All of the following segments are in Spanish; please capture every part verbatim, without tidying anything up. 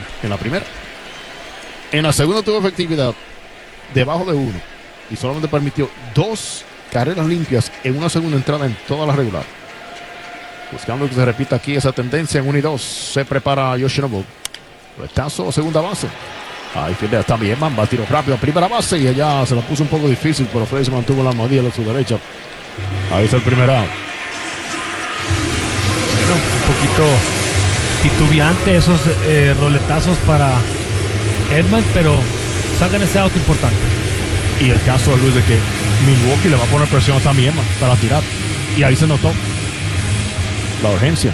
en la primera. En la segunda tuvo efectividad debajo de uno y solamente permitió dos carreras limpias en una segunda entrada en toda la regular. Buscando que se repita aquí esa tendencia en uno y dos. Se prepara Yoshinobu. Retazo a segunda base. Ahí fildea también. Man va tiro rápido a primera base y allá se la puso un poco difícil, pero Freddy se mantuvo en la armadilla a su derecha. Ahí está el primer out. Bueno, un poquito titubeante esos eh, roletazos para Edman, pero sacan ese out importante. Y el caso de Luis de que Milwaukee le va a poner presión también para tirar. Y ahí se notó la urgencia.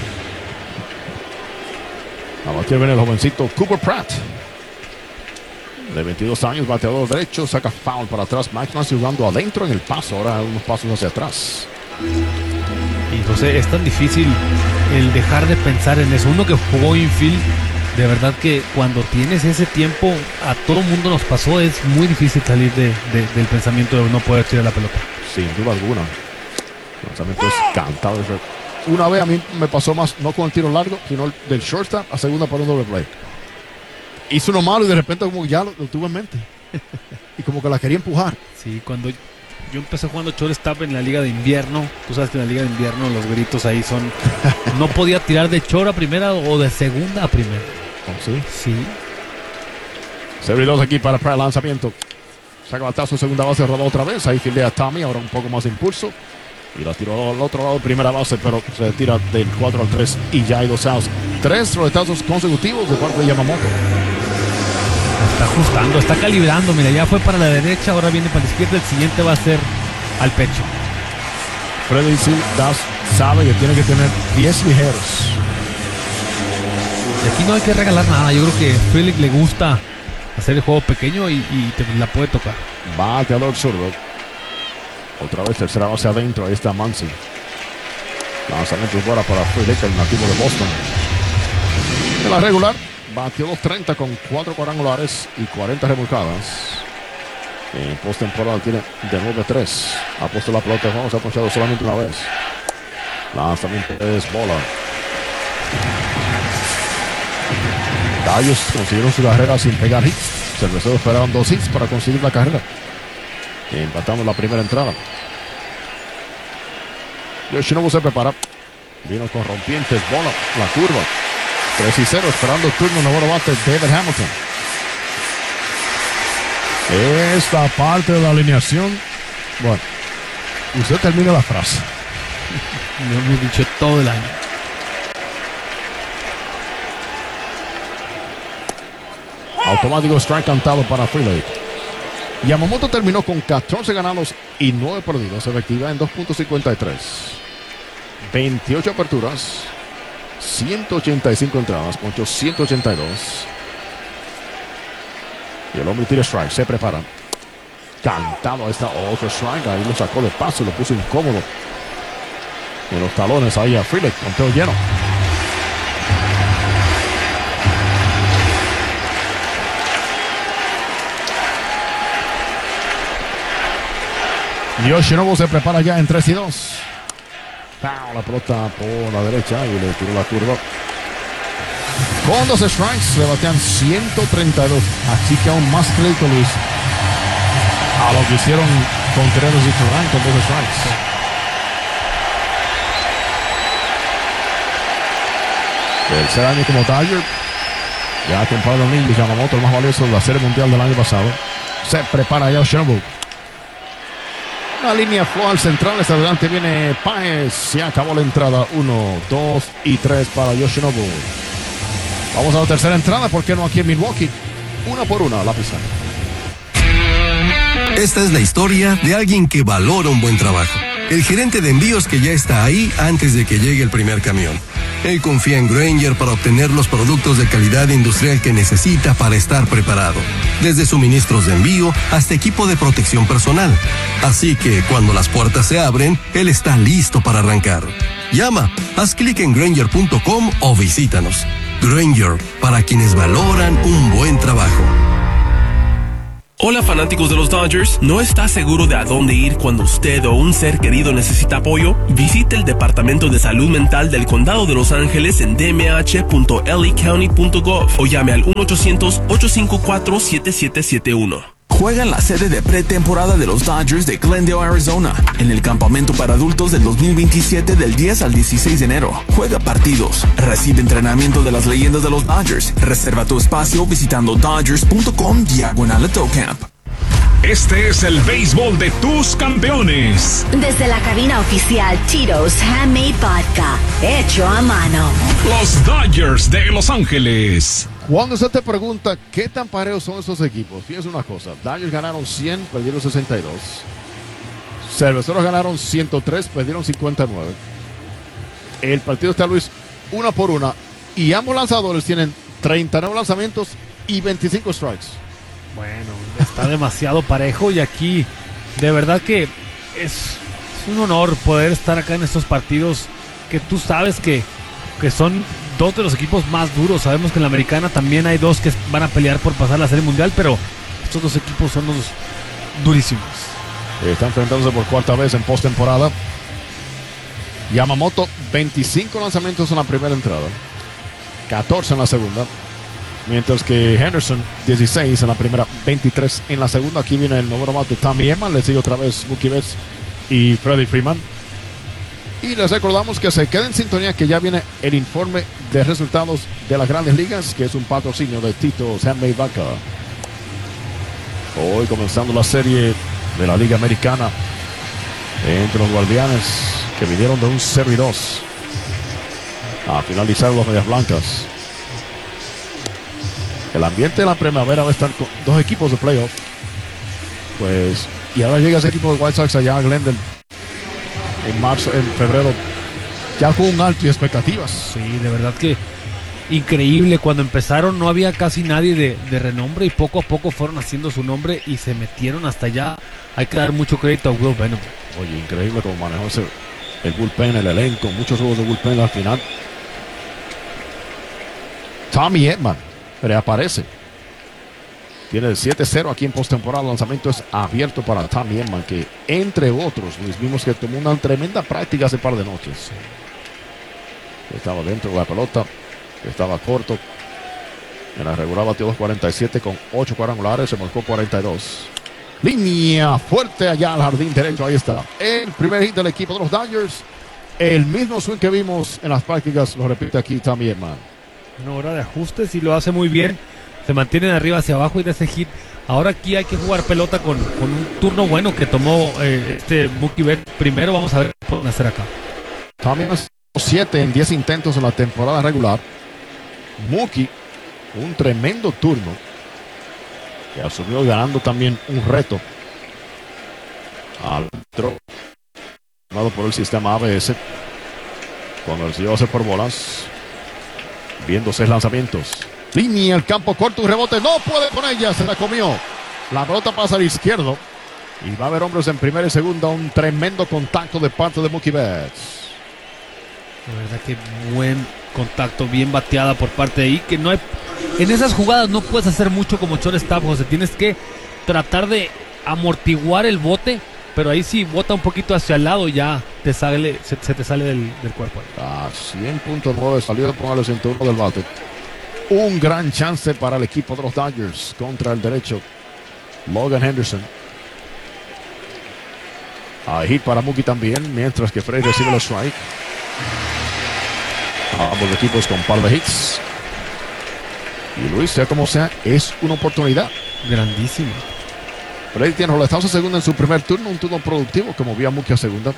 A batir viene el jovencito Cooper Pratt, de veintidós años, bateador derecho, saca foul para atrás. Mike Nancy jugando adentro en el paso, ahora unos pasos hacia atrás. Y José, es tan difícil el dejar de pensar en eso. Uno que jugó infield, de verdad que cuando tienes ese tiempo, a todo mundo nos pasó, es muy difícil salir de, de, del pensamiento de no poder tirar la pelota. Sin duda alguna. El lanzamiento es cantado. Una vez a mí me pasó más, no con el tiro largo, sino el del shortstop a segunda para un doble play. Hizo uno malo y de repente como ya lo, lo tuve en mente. Y como que la quería empujar. Sí, cuando yo empecé jugando shortstop en la liga de invierno, tú sabes que en la liga de invierno los gritos ahí son... No podía tirar de short a primera o de segunda a primera. ¿Oh, sí? Sí. seis dos aquí para el lanzamiento. Saca batazo, segunda base, rodó otra vez. Ahí fildea Tommy, ahora un poco más de impulso. Y la tiró al otro lado, primera base, pero se tira del cuatro al tres y ya hay dos outs. Tres roletazos consecutivos de parte de Yamamoto. Está ajustando, está calibrando. Mira, ya fue para la derecha, ahora viene para la izquierda. El siguiente va a ser al pecho. Freddy Das sabe que tiene que tener diez ligeros. Y aquí no hay que regalar nada. Yo creo que a Felix le gusta hacer el juego pequeño y, y te la puede tocar. Bateador zurdo. Otra vez tercera base adentro. Ahí está Muncy. Lanzamiento fuera para Felix, el nativo de Boston. En la regular, batió dos treinta con cuatro cuadrangulares y cuarenta remolcadas. En postemporada tiene de nueve tres. Ha puesto la pelota de juego, se ha ponchado solamente una vez. Lanzamiento es bola. Gallos consiguieron su carrera sin pegar hits. Cerveceros esperaron dos hits para conseguir la carrera. Empatamos la primera entrada. Yoshinobu se prepara. Vino con rompientes, bola, la curva. tres y cero, esperando el turno, nuevo bate David Hamilton. Esta parte de la alineación. Bueno, usted termina la frase. Lo hemos dicho todo el año. Automático strike cantado para Freely. Yamamoto terminó con catorce ganados y nueve perdidos, efectividad en dos punto cincuenta y tres. veintiocho aperturas, ciento ochenta y cinco entradas, poncho ciento ochenta y dos. Y el hombre tira strike, se prepara. Cantado a esta otro strike, ahí lo sacó de paso, lo puso incómodo en los talones ahí a Freely, conteo lleno. Yoshinobu se prepara ya en tres y dos. La pelota por la derecha y le tiró la curva. Con dos strikes le batean ciento treinta y dos. Así que aún más crédito, Luis, a lo que hicieron Contreras y Turán con dos strikes. Tercer año como Dodger. Ya con Pablo Niño y Yamamoto, el más valioso de la Serie Mundial del año pasado. Se prepara ya Yoshinobu. La línea fue al central, hasta adelante viene Páez. Se acabó la entrada, uno, dos y tres para Yoshinobu. Vamos a la tercera entrada, ¿por qué no aquí en Milwaukee? Una por una, la pizarra. Esta es la historia de alguien que valora un buen trabajo. El gerente de envíos que ya está ahí antes de que llegue el primer camión. Él confía en Grainger para obtener los productos de calidad industrial que necesita para estar preparado. Desde suministros de envío hasta equipo de protección personal. Así que cuando las puertas se abren, él está listo para arrancar. Llama, haz clic en Grainger punto com o visítanos. Grainger, para quienes valoran un buen trabajo. Hola fanáticos de los Dodgers, ¿no está seguro de a dónde ir cuando usted o un ser querido necesita apoyo? Visite el Departamento de Salud Mental del Condado de Los Ángeles en d m h punto l a county punto gov o llame al uno ochocientos, ocho cinco cuatro, siete siete siete uno. Juega en la sede de pretemporada de los Dodgers de Glendale, Arizona, en el campamento para adultos del dos mil veintisiete del diez al dieciséis de enero. Juega partidos, recibe entrenamiento de las leyendas de los Dodgers. Reserva tu espacio visitando dodgers punto com diagonal camp. Este es el béisbol de tus campeones. Desde la cabina oficial Tito's Handmade Vodka, hecho a mano. Los Dodgers de Los Ángeles. Cuando se te pregunta qué tan parejos son esos equipos, fíjate una cosa: Dodgers ganaron cien, perdieron sesenta y dos. Cerveceros ganaron ciento tres, perdieron cincuenta y nueve. El partido está, Luis, una por una. Y ambos lanzadores tienen treinta y nueve lanzamientos y veinticinco strikes. Bueno, está demasiado parejo y aquí de verdad que es, es un honor poder estar acá en estos partidos que tú sabes que, que son dos de los equipos más duros. Sabemos que en la americana también hay dos que van a pelear por pasar la Serie Mundial, pero estos dos equipos son los durísimos. Están enfrentándose por cuarta vez en postemporada. Yamamoto, veinticinco lanzamientos en la primera entrada, catorce en la segunda. Mientras que Henderson, dieciséis en la primera, veintitrés en la segunda. Aquí viene el nuevo novato Tommy Edman. Le sigue otra vez Mookie Betts y Freddie Freeman. Y les recordamos que se queden en sintonía, que ya viene el informe de resultados de las Grandes Ligas, que es un patrocinio de Tito's Handmade Vodka. Hoy comenzando la serie de la Liga Americana entre los Guardianes, que vinieron de un cero y dos a finalizar los Medias Blancas. El ambiente de la primavera va a estar con dos equipos de playoff. Pues, y ahora llega ese equipo de White Sox allá a Glendale en marzo, en febrero, ya con un alto y expectativas. Sí, de verdad que increíble. Cuando empezaron no había casi nadie de, de renombre y poco a poco fueron haciendo su nombre y se metieron hasta allá. Hay que dar mucho crédito a Will Benham. Oye, increíble cómo manejó ese, el bullpen, el elenco, muchos juegos de bullpen al final. Tommy Edman reaparece. Tiene el siete cero aquí en postemporada. El lanzamiento es abierto para Tommy Edman, que entre otros, Luis, vimos que tomó una tremenda práctica hace par de noches. Estaba dentro de la pelota, estaba corto. En la regular batió dos cuarenta y siete con ocho cuadrangulares, se marcó cuarenta y dos. Línea fuerte allá al jardín derecho, ahí está. El primer hit del equipo de los Dodgers. El mismo swing que vimos en las prácticas, lo repite aquí Tommy Edman. Una hora de ajustes y lo hace muy bien. Se mantiene de arriba hacia abajo y de ese hit. Ahora aquí hay que jugar pelota con, con un turno bueno que tomó eh, este Mookie Betts. Primero vamos a ver qué pueden hacer acá. Tommy siete en diez intentos en la temporada regular. Mookie, un tremendo turno, que asumió ganando también un reto al otro, llamado por el sistema A B S, cuando decidió hacer por bolas, viendo seis lanzamientos. Línea, el campo corto, un rebote, no puede con ella, se la comió. La pelota pasa al izquierdo y va a haber hombres en primera y segunda. Un tremendo contacto de parte de Mookie Betts. La verdad que buen contacto, bien bateada por parte de ahí, que no hay, en esas jugadas no puedes hacer mucho como shortstop, José, tienes que tratar de amortiguar el bote, pero ahí sí bota un poquito hacia el lado y ya te sale, se, se te sale del, del cuerpo. A cien punto nueve salió por el cinturón del bate. Un gran chance para el equipo de los Dodgers contra el derecho Logan Henderson. A hit para Mookie también, mientras que Frey recibe el strike. Ambos equipos con par de hits. Y Luis, sea como sea, es una oportunidad grandísima. Frey tiene roletazo a segunda en su primer turno, un turno productivo que movía a Mookie a segunda.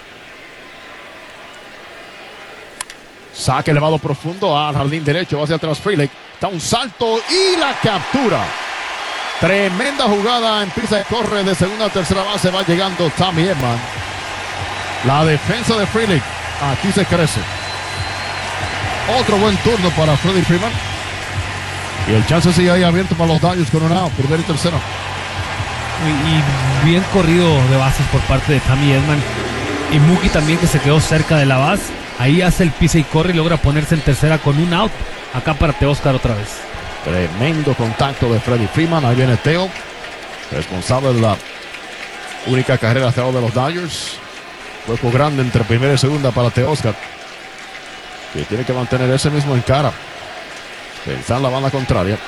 Saque elevado profundo al jardín derecho, hacia atrás Frelick, da un salto y la captura. Tremenda jugada, empieza y corre de segunda a tercera base, va llegando Tommy Edman. La defensa de Frelick, aquí se crece. Otro buen turno para Freddie Freeman. Y el chance sigue ahí abierto para los Dodgers con un out, primero y tercero. Y, y bien corrido de bases por parte de Tommy Edman. Y Mookie también, que se quedó cerca de la base. Ahí hace el pisa y corre y logra ponerse en tercera con un out. Acá para Teóscar otra vez. Tremendo contacto de Freddie Freeman. Ahí viene Teo. responsable de la única carrera hasta ahora de los Dodgers. Hueco grande entre primera y segunda para Teoscar, que tiene que mantener ese mismo en cara. Pensar en la banda contraria.